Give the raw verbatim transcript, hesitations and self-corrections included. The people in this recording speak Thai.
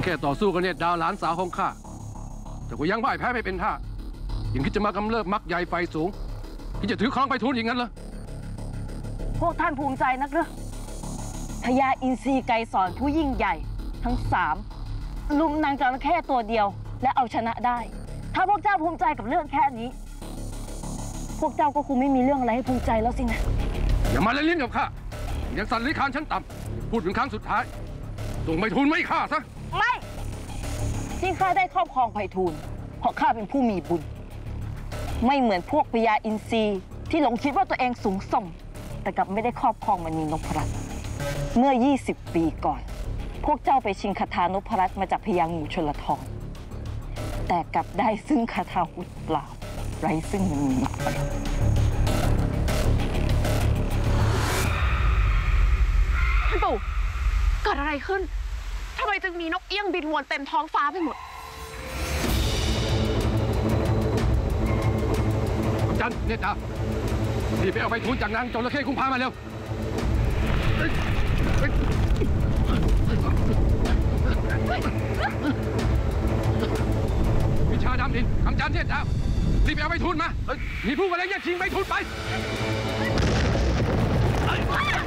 แค่ต่อสู้กันเนี่ยดาวหลานสาวของข้าแต่ก็ยังพ่ายแพ้ไม่เป็นท่ายังคิดจะมากำเริบมักใหญ่ไฟสูงที่จะถือครองไปทูลอย่างนั้นเหรอพวกท่านภูมิใจนักหรือพญาอินทรีไกรสอนผู้ยิ่งใหญ่ทั้งสามลุมนางจระเข้ตัวเดียวและเอาชนะได้ถ้าพวกเจ้าภูมิใจกับเรื่องแค่นี้พวกเจ้าก็คงไม่มีเรื่องอะไรให้ภูมิใจแล้วสินะอย่ามาเล่นลิ้นกับข้ายังสั่นลิคานชั้นต่ำพูดเป็นครั้งสุดท้ายส่งไปทูลไม่ฆ่าซะไม่ที่ข้าได้ครอบครองไพฑูรย์เพราะข้าเป็นผู้มีบุญไม่เหมือนพวกพญาอินทรีที่หลงคิดว่าตัวเองสูงส่งแต่กลับไม่ได้ครอบครองมณีนพรัตน์เมื่อยี่สิบปีก่อนพวกเจ้าไปชิงคาถานพรัตน์มาจากพญางูชลทองแต่กลับได้ซึ่งคาถาวุธเปล่าไร้ซึ่งมณีนพรัตน์ท่านปู่เกิดอะไรขึ้นทำไมจึงมีนกเอี้ยงบินวนเต็มท้องฟ้าไปหมดจันเนี่ยจ้ารีบไปเอาไปทูลจากนางจระเข้คุ้มพามาเร็ววิชาดำดินคำจันเนี่ยจ้ารีบไปเอาไปทูลมามีผู้กำลังแย่งชิงไปทูลไป